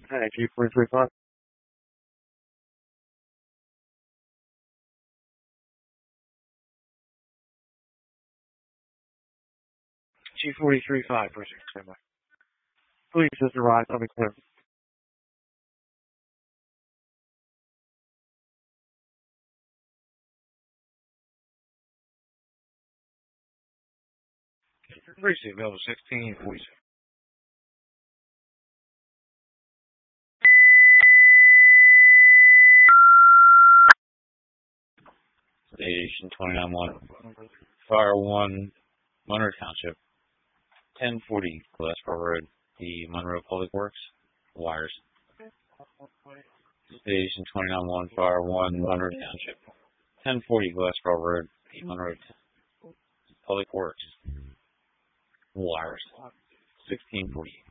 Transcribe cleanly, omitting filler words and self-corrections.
Hi, G435. G435, first standby. Please just arrive. I'll be clear. Receive available 1646. Station 291, Fire 1, Monroe Township, 1040 Glassboro Road, the Monroe Public Works, wires. Station 291, Fire 1, Monroe Township, 1040 Glassboro Road, the Monroe Public Works, wires. 1640.